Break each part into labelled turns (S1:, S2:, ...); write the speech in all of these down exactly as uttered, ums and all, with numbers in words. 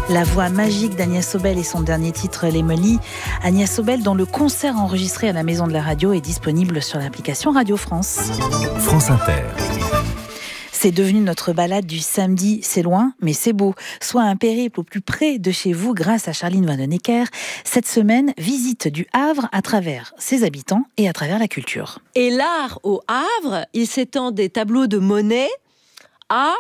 S1: La voix magique d'Agnès Sobel et son dernier titre, Les Molly. Agnès Sobel, dont le concert enregistré à la Maison de la Radio est disponible sur l'application Radio France.
S2: France Inter.
S1: C'est devenu notre balade du samedi. C'est loin, mais c'est beau. Soit un périple au plus près de chez vous grâce à Charline Vanhoenacker. Cette semaine, visite du Havre à travers ses habitants et à travers la culture.
S3: Et l'art au Havre, il s'étend des tableaux de Monet à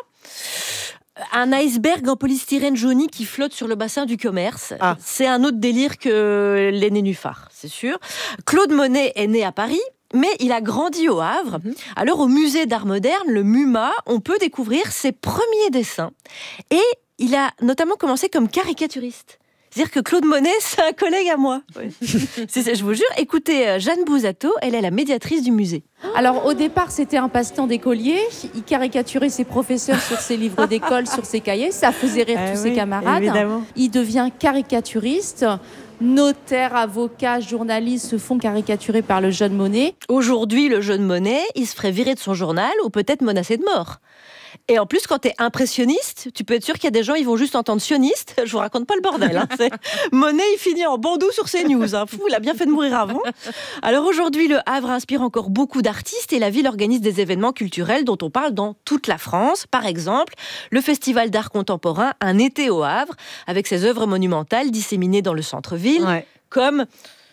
S3: un iceberg en polystyrène jauni qui flotte sur le bassin du commerce. Ah. C'est un autre délire que les nénuphars, c'est sûr. Claude Monet est né à Paris, mais il a grandi au Havre. Mmh. Alors, au musée d'art moderne, le MUMA, on peut découvrir ses premiers dessins. Et il a notamment commencé comme caricaturiste. C'est-à-dire que Claude Monet, c'est un collègue à moi. Oui. c'est, c'est, je vous jure, écoutez Jeanne Bouzato, elle est la médiatrice du musée.
S4: Alors au départ, c'était un passe-temps d'écolier. Il caricaturait ses professeurs sur ses livres d'école, sur ses cahiers. Ça faisait rire euh, tous oui, ses camarades. Évidemment. Il devient caricaturiste. Notaires, avocats, journalistes se font caricaturer par le jeune Monet.
S3: Aujourd'hui, le jeune Monet, il se ferait virer de son journal ou peut-être menacé de mort. Et en plus, quand t'es impressionniste, tu peux être sûr qu'il y a des gens, ils vont juste entendre sioniste. Je vous raconte pas le bordel. Hein. C'est... Monet, il finit en bandou sur ses news. Hein. Fou, il a bien fait de mourir avant. Alors aujourd'hui, le Havre inspire encore beaucoup d'artistes et la ville organise des événements culturels dont on parle dans toute la France. Par exemple, le Festival d'art contemporain Un été au Havre, avec ses œuvres monumentales disséminées dans le centre-ville, ouais. comme...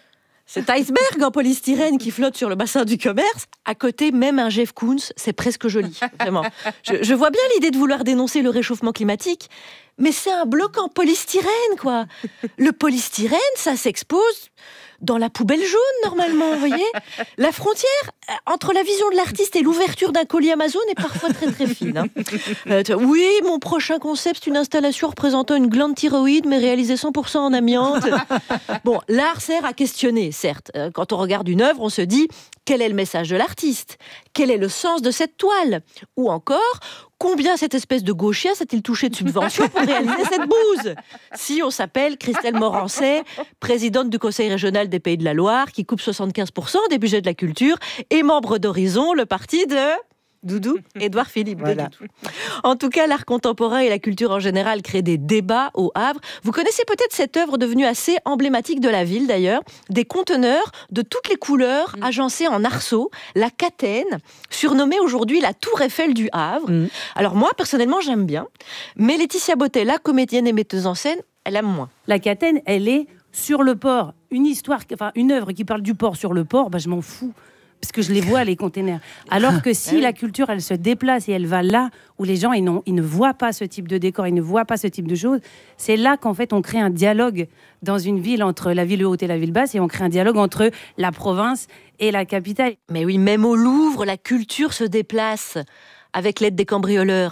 S3: cet iceberg en polystyrène qui flotte sur le bassin du commerce, à côté même un Jeff Koons, c'est presque joli, vraiment. Je, je vois bien l'idée de vouloir dénoncer le réchauffement climatique, mais c'est un bloc en polystyrène, quoi. Le polystyrène, ça s'expose dans la poubelle jaune, normalement, vous voyez. La frontière entre la vision de l'artiste et l'ouverture d'un colis Amazon est parfois très très fine. Hein. Euh, oui, mon prochain concept, c'est une installation représentant une glande thyroïde, mais réalisée cent pour cent en amiante. Bon, l'art sert à questionner, certes. Quand on regarde une œuvre, on se dit, quel est le message de l'artiste ? Quel est le sens de cette toile ? Ou encore, combien cette espèce de gauchien s'est-il touché de subventions pour réaliser cette bouse ? Si on s'appelle Christelle Morancet, présidente du Conseil régional des Pays de la Loire, qui coupe soixante-quinze pour cent des budgets de la culture, et membre d'Horizon, le parti de... Doudou, Édouard Philippe. Voilà. En tout cas, l'art contemporain et la culture en général créent des débats au Havre. Vous connaissez peut-être cette œuvre devenue assez emblématique de la ville d'ailleurs, des conteneurs de toutes les couleurs mmh. agencés en arceaux, la Catène, surnommée aujourd'hui la Tour Eiffel du Havre. Mmh. Alors moi, personnellement, j'aime bien, mais Laetitia Bottet, la comédienne et metteuse en scène, elle aime moins.
S5: La Catène, elle est sur le port. Une histoire, enfin une œuvre qui parle du port sur le port, bah, je m'en fous. Parce que je les vois, les containers. Alors que si la culture, elle se déplace et elle va là où les gens, ils, n'ont, ils ne voient pas ce type de décor, ils ne voient pas ce type de choses, c'est là qu'en fait, on crée un dialogue dans une ville entre la ville haute et la ville basse, et on crée un dialogue entre la province et la capitale.
S3: Mais oui, même au Louvre, la culture se déplace avec l'aide des cambrioleurs.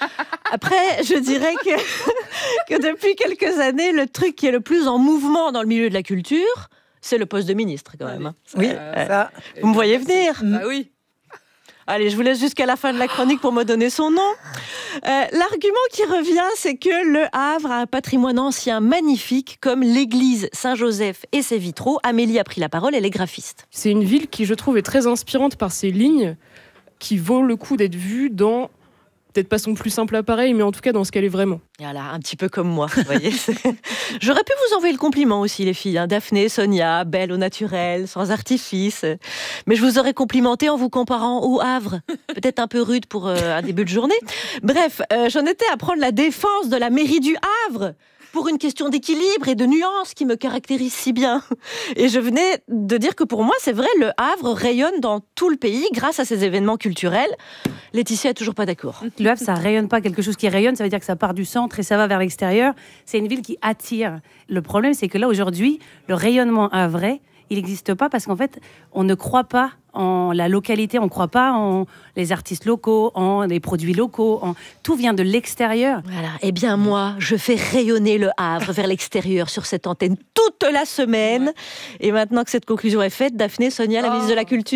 S3: Après, je dirais que, que depuis quelques années, le truc qui est le plus en mouvement dans le milieu de la culture... c'est le poste de ministre, quand même.
S1: Oui,
S3: euh,
S1: ça.
S3: Vous me voyez venir ?
S4: Bah oui.
S3: Allez, je vous laisse jusqu'à la fin de la chronique pour me donner son nom. Euh, l'argument qui revient, c'est que le Havre a un patrimoine ancien magnifique, comme l'église Saint-Joseph et ses vitraux. Amélie a pris la parole, elle est graphiste.
S6: C'est une ville qui, je trouve, est très inspirante par ses lignes, qui vaut le coup d'être vue dans... peut-être pas son plus simple appareil, mais en tout cas dans ce qu'elle est vraiment.
S3: Voilà, un petit peu comme moi, vous voyez. J'aurais pu vous envoyer le compliment aussi, les filles. Hein. Daphné, Sonia, belle au naturel, sans artifice. Mais je vous aurais complimenté en vous comparant au Havre. Peut-être un peu rude pour euh, un début de journée. Bref, euh, j'en étais à prendre la défense de la mairie du Havre pour une question d'équilibre et de nuance qui me caractérise si bien. Et je venais de dire que pour moi, c'est vrai, le Havre rayonne dans tout le pays grâce à ces événements culturels. Laetitia n'est toujours pas d'accord.
S5: Le Havre, ça rayonne pas. Quelque chose qui rayonne, ça veut dire que ça part du centre et ça va vers l'extérieur. C'est une ville qui attire. Le problème, c'est que là, aujourd'hui, le rayonnement havrais, il n'existe pas parce qu'en fait, on ne croit pas en la localité, on ne croit pas en les artistes locaux, en les produits locaux. En... Tout vient de l'extérieur.
S3: Voilà. Eh bien, moi, je fais rayonner le Havre vers l'extérieur sur cette antenne toute la semaine. Ouais. Et maintenant que cette conclusion est faite, Daphné, Sonia, la oh. ministre de la Culture,